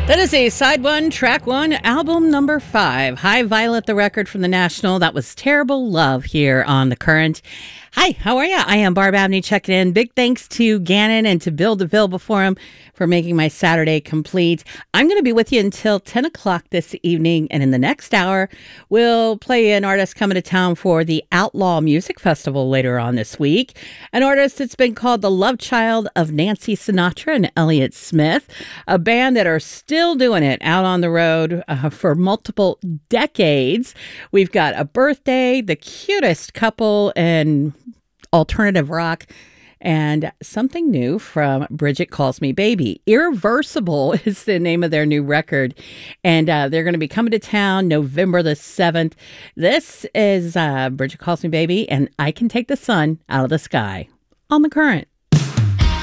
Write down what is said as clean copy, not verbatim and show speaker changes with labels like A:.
A: That is a side one, track one, album number 5. Hi, Violet, the record from the National. That was Terrible Love here on The Current. Hi, how are you? I am Barb Abney checking in. Big thanks to Gannon and to Bill DeVille before him for making my Saturday complete. I'm going to be with you until 10 o'clock this evening. And in the next hour, we'll play an artist coming to town for the Outlaw Music Festival later on this week. An artist that's been called the love child of Nancy Sinatra and Elliott Smith. A band that are still doing it out on the road for multiple decades. We've got a birthday, the cutest couple in alternative rock, and something new from Bridget Calls Me Baby. Irreversible is the name of their new record, and they're going to be coming to town November the 7th. This is Bridget Calls Me Baby, and I Can Take the Sun Out of the Sky on The Current.